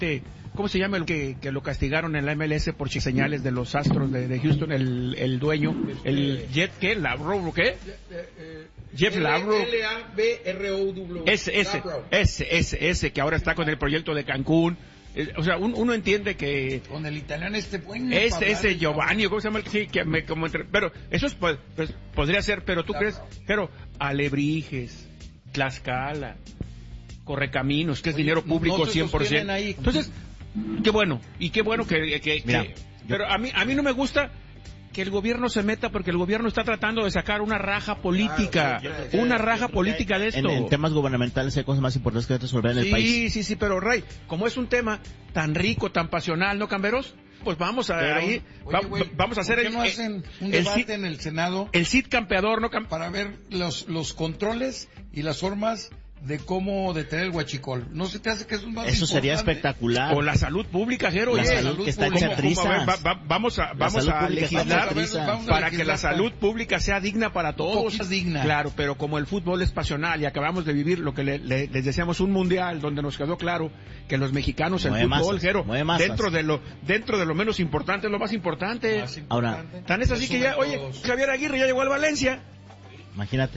¿Cómo se llama el que lo castigaron en la MLS por señales de los Astros de Houston? El dueño, el Jet, ¿qué? ¿Labro, qué? Jeff Labro. L-A-B-R-O-W. Ese, que ahora está con el proyecto de Cancún. O sea, uno entiende que... Con el italiano bueno. Ese Giovanni, ¿cómo se llama? Sí, que pero eso es, pues, podría ser, pero tú crees... Pero Alebrijes, Tlaxcala, Correcaminos, que es dinero público 100%. Ahí. Entonces, qué bueno que Mira, pero a mí no me gusta que el gobierno se meta, porque el gobierno está tratando de sacar una raja política, política de esto. En temas gubernamentales hay cosas más importantes que resolver en el país. Sí, pero Ray, como es un tema tan rico, tan pasional, ¿no, Camberos? Pues vamos a vamos a hacer ¿por qué no hacen un debate en el Senado? El CID campeador, ¿no? Para ver los controles y las formas de cómo detener el huachicol. ¿No se te hace que es un más Eso importante? sería espectacular. O la salud pública, Jero. La salud que está hecha trizas. Vamos a legislar para que la salud pública sea digna para todos. Digna. Claro, pero como el fútbol es pasional y acabamos de vivir lo que les decíamos, un mundial donde nos quedó claro que los mexicanos el fútbol, Jero, dentro de lo menos importante es lo más importante. Ahora, tan es así que ya, oye, Javier Aguirre ya llegó al Valencia. Imagínate.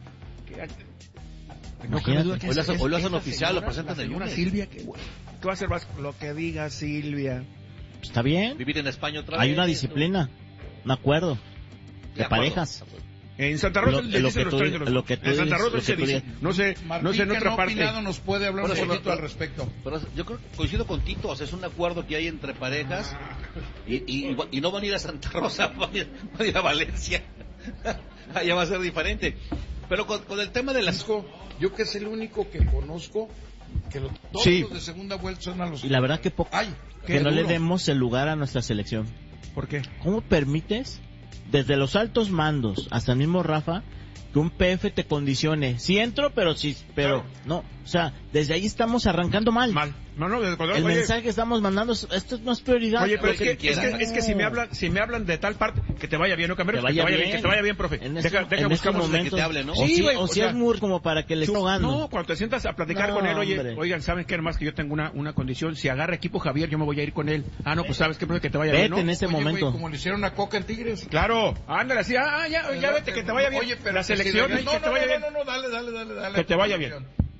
Hoy lo hacen oficial, lo presentan el lunes. Silvia, ¿qué va a hacer lo que diga Silvia? Está bien. Vivir en España otra vez. Hay una disciplina, un acuerdo de parejas. En Santa Rosa lo que tú en Santa Rosa se dice. No sé en otra parte. Opinado nos puede hablar un poquito al respecto. Pero yo creo que coincido con Tito, o sea, es un acuerdo que hay entre parejas y no van a ir a Santa Rosa, van a ir a Valencia. Allá va a ser diferente. Pero con el tema de las... Yo que es el único que conozco que todos los de segunda vuelta son a los... Y la verdad que que no le demos el lugar a nuestra selección. ¿Por qué? ¿Cómo permites, desde los altos mandos hasta el mismo Rafa, que un PF te condicione? Sí entro, pero claro. No, o sea, desde ahí estamos arrancando mal. No, el mensaje que estamos mandando, esto no es prioridad. Oye, pero es que si me hablan de tal parte, que te vaya bien, ¿no, Camero? Que te vaya bien, profe. Deja buscamos que te hable, ¿no? O si es muy como para que le esté ahogando. No, cuando te sientas a platicar con él, oigan, ¿saben qué? Más que yo tengo una condición, si agarra equipo Javier, yo me voy a ir con él. Pues ¿sabes qué, profe? Que te vaya bien, ¿no? En ese momento. Como le hicieron a Coca en Tigres. Claro, ándale así, ya vete, que te vaya bien. Oye, pero la selección, que te vaya bien. No, dale. Que te vaya bien.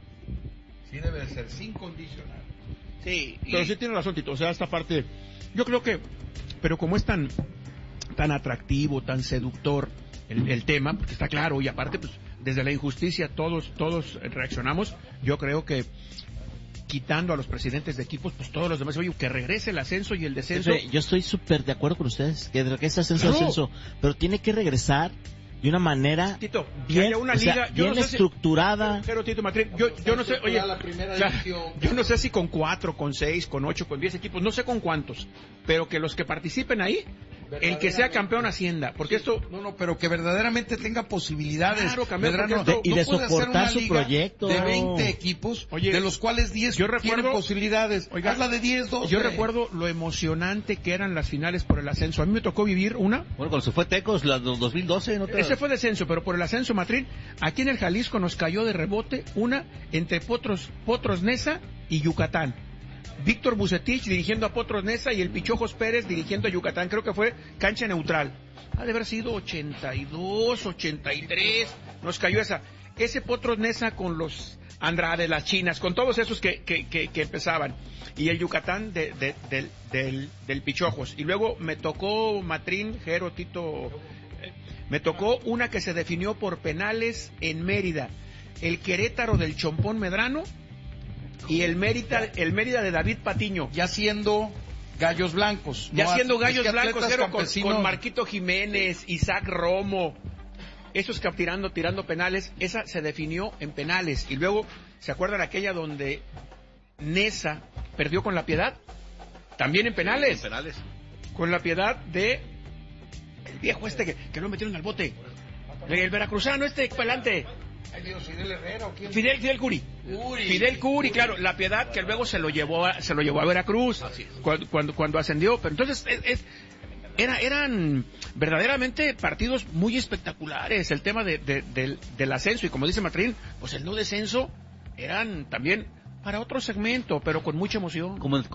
Sí debe de ser, sin condicionar. Sí, pero sí tiene razón, Tito. O sea, esta parte, yo creo que, pero como es tan atractivo, tan seductor el tema, porque está claro, y aparte, pues, desde la injusticia todos reaccionamos, yo creo que quitando a los presidentes de equipos, pues todos los demás, oye, que regrese el ascenso y el descenso. Yo estoy súper de acuerdo con ustedes, que ese ascenso, pero tiene que regresar de una manera Tito, bien, una liga, bien estructurada. Pero Tito Matrín, yo no sé, oye, yo no sé si con 4, con 6, con 8, con 10 equipos, no sé con cuántos, pero que los que participen ahí, el que sea campeón ascienda, porque esto... No, pero que verdaderamente tenga posibilidades. Claro, y de soportar su proyecto. De 20 equipos, oye, de los cuales 10 tienen posibilidades. Oiga, habla de 10, 12. Yo recuerdo lo emocionante que eran las finales por el ascenso. A mí me tocó vivir una. Bueno, cuando se fue Tecos, la de 2012, ¿no? Ese fue descenso, pero por el ascenso, Matrín, aquí en el Jalisco nos cayó de rebote una entre Potros Nesa y Yucatán. Víctor Bucetich dirigiendo a Potros Nesa y el Pichojos Pérez dirigiendo a Yucatán. Creo que fue cancha neutral. Ha de haber sido 82, 83. Nos cayó ese Potros Nesa con los Andrade, las Chinas, con todos esos que empezaban. Y el Yucatán del Pichojos. Y luego me tocó Matrín, Jero, Tito... Me tocó una que se definió por penales en Mérida. El Querétaro del Chompón Medrano y el Mérida de David Patiño. Ya siendo gallos blancos. Ya siendo gallos blancos, con Marquito Jiménez, Isaac Romo. Esos que tirando penales, esa se definió en penales. Y luego, ¿se acuerdan aquella donde Nesa perdió con La Piedad? También en penales. En penales. Con La Piedad de... el viejo que lo metieron al bote. El veracruzano pelante. Fidel Herrera, ¿o quién? Fidel Curi. Fidel Curi, claro, La Piedad, que luego se lo llevó a Veracruz cuando ascendió. Pero entonces eran verdaderamente partidos muy espectaculares. El tema del ascenso, y como dice Matrín, pues el no descenso eran también para otro segmento, pero con mucha emoción. Como